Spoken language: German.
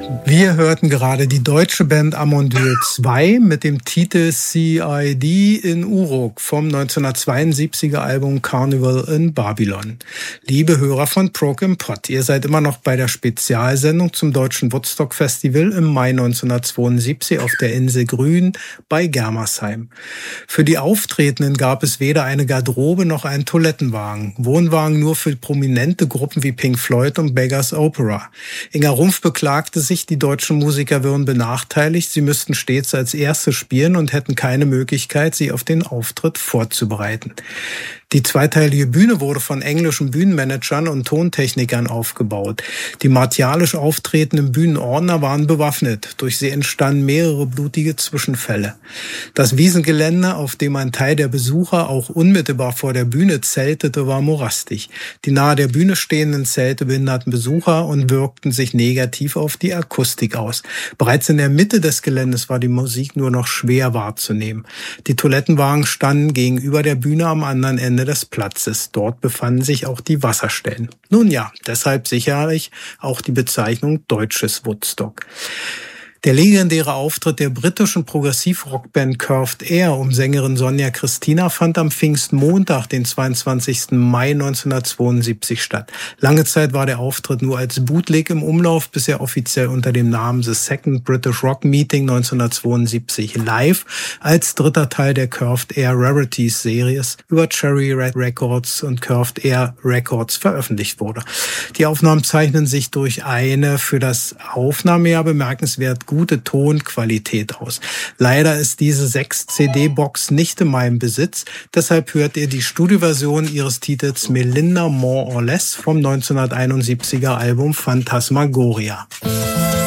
Wir hörten gerade die deutsche Band Amondyl 2 mit dem Titel CID in Uruk vom 1972er Album Carnival in Babylon. Liebe Hörer von Prog im Pod, ihr seid immer noch bei der Spezialsendung zum Deutschen Woodstock Festival im Mai 1972 auf der Insel Grün bei Germersheim. Für die Auftretenden gab es weder eine Garderobe noch einen Toilettenwagen. Wohnwagen nur für prominente Gruppen wie Pink Floyd und Beggars Opera. Inga Rumpf beklagte sich, die deutschen Musiker würden benachteiligt, sie müssten stets als Erste spielen und hätten keine Möglichkeit, sie auf den Auftritt vorzubereiten. Die zweiteilige Bühne wurde von englischen Bühnenmanagern und Tontechnikern aufgebaut. Die martialisch auftretenden Bühnenordner waren bewaffnet. Durch sie entstanden mehrere blutige Zwischenfälle. Das Wiesengelände, auf dem ein Teil der Besucher auch unmittelbar vor der Bühne zeltete, war morastig. Die nahe der Bühne stehenden Zelte behinderten Besucher und wirkten sich negativ auf die Akustik aus. Bereits in der Mitte des Geländes war die Musik nur noch schwer wahrzunehmen. Die Toilettenwagen standen gegenüber der Bühne am anderen Ende des Platzes. Dort befanden sich auch die Wasserstellen. Nun ja, deshalb sicherlich auch die Bezeichnung Deutsches Woodstock. Der legendäre Auftritt der britischen Progressiv-Rockband Curved Air um Sängerin Sonja Christina fand am Pfingstmontag, den 22. Mai 1972 statt. Lange Zeit war der Auftritt nur als Bootleg im Umlauf, bis er offiziell unter dem Namen The Second British Rock Meeting 1972 live als dritter Teil der Curved Air Rarities Series über Cherry Red Records und Curved Air Records veröffentlicht wurde. Die Aufnahmen zeichnen sich durch eine für das Aufnahmejahr bemerkenswert gute Tonqualität aus. Leider ist diese 6-CD-Box nicht in meinem Besitz, deshalb hört ihr die Studioversion ihres Titels Melinda More or Less vom 1971er Album Phantasmagoria.